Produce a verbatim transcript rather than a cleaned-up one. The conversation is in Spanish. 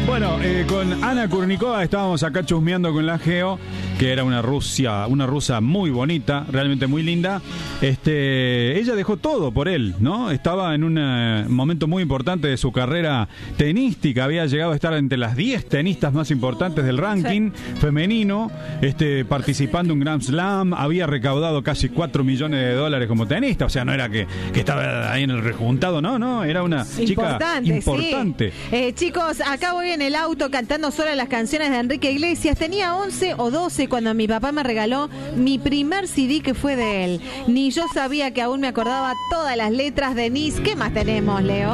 Bueno, eh, con Ana Kurnikova estábamos acá chusmeando con la Geo, que era una Rusia, una rusa muy bonita, realmente muy linda. Este, ella dejó todo por él, ¿no? Estaba en un eh, momento muy importante de su carrera tenística, había llegado a estar entre las diez tenistas más importantes del ranking sí. femenino, este, participando en un Grand Slam, había recaudado casi cuatro millones de dólares como tenista, o sea, no era que, que estaba ahí en el rejuntado, no, no, era una chica importante. importante. Sí. Eh, chicos, acá voy en el auto cantando sola las canciones de Enrique Iglesias. Tenía once o doce cuando mi papá me regaló mi primer C D que fue de él. Ni yo sabía que aún me acordaba todas las letras de Nis. ¿Qué más tenemos, Leo?